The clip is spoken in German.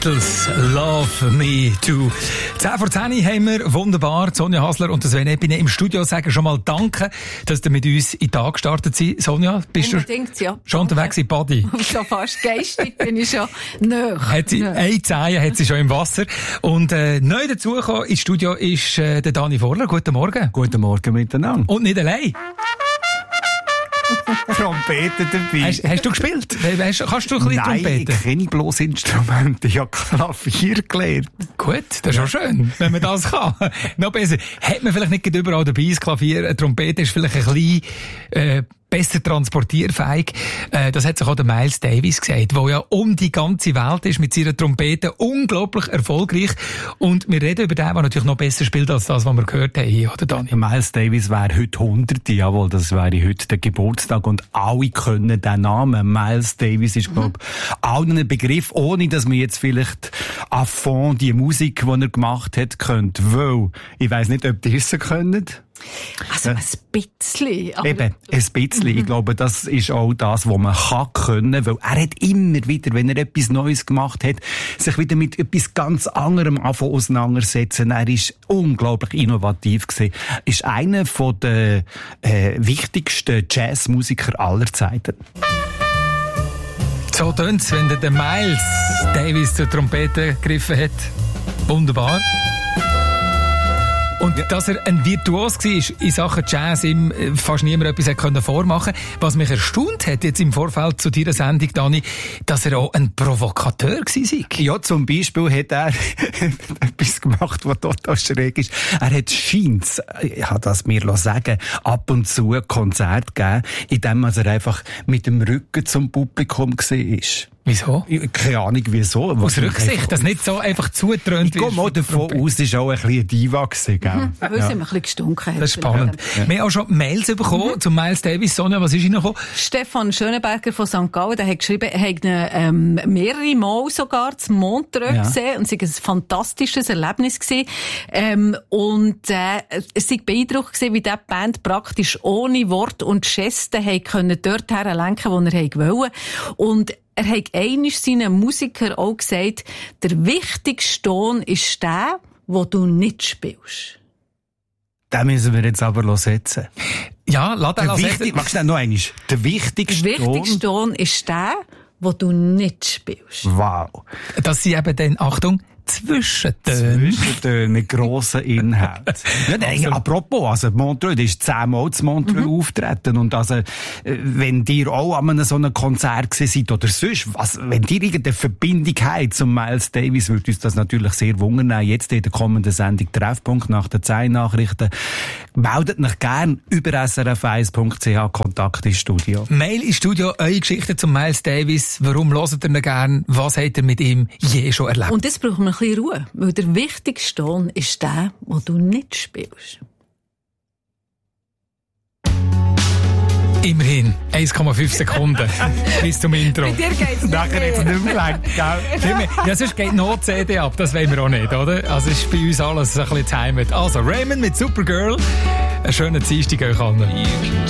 Beatles, Love Me Too. 10 vor 10 haben wir, wunderbar. Sonja Hasler und Sven Epine im Studio sagen schon mal Danke, dass ihr mit uns in den Tag gestartet seid. Sonja, bist unbedingt, ja. Schon unterwegs in Body? Schon fast geistig bin ich schon näher. Eine Zehe hat sie schon im Wasser. Und neu dazugekommen ins Studio ist der Dani Vorler. Guten Morgen. Guten Morgen miteinander. Und nicht allein. Trompete dabei. Hast du gespielt? Kannst du ein bisschen Trompete? Nein, keine bloß Instrumente. Ich habe Klavier gelernt. Gut, das ist auch schön, wenn man das kann. Noch besser. Hat man vielleicht nicht überall dabei, das Klavier. Eine Trompete ist vielleicht ein bisschen besser transportierfähig. Das hat sich auch der Miles Davis gesagt, der ja um die ganze Welt ist mit seiner Trompete, unglaublich erfolgreich. Und wir reden über den, der natürlich noch besser spielt als das, was wir gehört haben hier, oder Dani? Miles Davis wäre heute 100, jawohl, das wäre heute der Geburtstag und alle können den Namen. Miles Davis ist, glaube ich, allen ein Begriff, ohne dass man jetzt vielleicht à fond die Musik, die er gemacht hat, kennt. Weil, ich weiss nicht, ob ihr es könnt. Also ein bisschen. Eben, ein bisschen. Ich glaube, das ist auch das, was man können kann, weil er hat immer wieder, wenn er etwas Neues gemacht hat, sich wieder mit etwas ganz anderem auseinandersetzen. Er ist unglaublich innovativ gewesen. Ist einer der wichtigsten Jazzmusiker aller Zeiten. So tönt's, wenn der Miles Davis zur Trompete gegriffen hat. Wunderbar. Und dass er ein Virtuos war in Sachen Jazz, ihm fast niemand etwas vormachen konnte. Was mich erstaunt hat jetzt im Vorfeld zu deiner Sendung, Dani, dass er auch ein Provokateur war. Ja, zum Beispiel hat er etwas gemacht, was total schräg ist. Er hat scheint's, ich habe das mir sagen, ab und zu ein Konzert gegeben, in dem er einfach mit dem Rücken zum Publikum war. Wieso? Keine Ahnung, wieso. Aus Rücksicht, dass nicht so einfach zutrönt wird. Ich gehe mal davon aus, es war auch ein bisschen eine Diva gewesen, gell? Weil es ein bisschen gestunken hat. Das ist spannend. Ja. Wir haben auch schon Mails bekommen zu Miles Davis. Sonja, was ist reingekommen? Stefan Schönenberger von St. Gallen, der hat geschrieben, er hat ihn mehrere Mal sogar zum Montreux gesehen und es war ein fantastisches Erlebnis gewesen. Es war beeindruckt gewesen, wie diese Band praktisch ohne Wort und Gesten dorthin lenken, wo er wollte. Und er hat einmal seinen Musikern auch gesagt, der wichtigste Ton ist der, den du nicht spielst. Den müssen wir jetzt aber setzen. Ja, lass den setzen. Magst du noch einmal? Der wichtigste Ton ist der, den du nicht spielst. Wow. Das sind eben dann, Achtung, Zwischentöne mit grossen Inhalten. Ja, apropos, also Montreux, das ist 10-mal zu Montreux auftreten. Und also, wenn ihr auch an so einem Konzert seid oder sonst, wenn ihr irgendeine Verbindung habt zum Miles Davis, würde uns das natürlich sehr wundern. Jetzt in der kommenden Sendung Treffpunkt nach den 10 Nachrichten. Meldet euch gern über srf1.ch Kontakt ins Studio. Mail ins Studio, eure Geschichte zum Miles Davis. Warum hört ihr ihn gern? Was habt ihr mit ihm je schon erlebt? Und das braucht man ein bisschen Ruhe, weil der wichtigste Ton ist der, den du nicht spielst. Immerhin 1,5 Sekunden bis zum Intro. Bei dir geht's nicht nachher jetzt nicht mehr lang, gell? Ja, sonst geht noch CD ab, das wollen wir auch nicht, oder? Also ist bei uns alles ein bisschen Heimat. Also Raymond mit Supergirl. Einen schönen Dienstag euch allen.